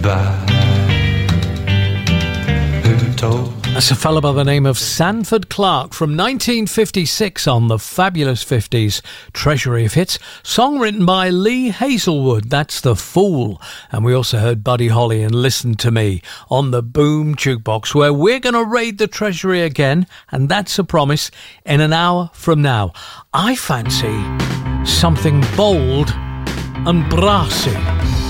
That's a fellow by the name of Sanford Clarke from 1956 on the Fabulous 50s Treasury of Hits. Song written by Lee Hazelwood, that's The Fool. And we also heard Buddy Holly and Listen to Me on the Boom Jukebox, where we're going to raid the Treasury again, and that's a promise, in an hour from now. I fancy something bold and brassy.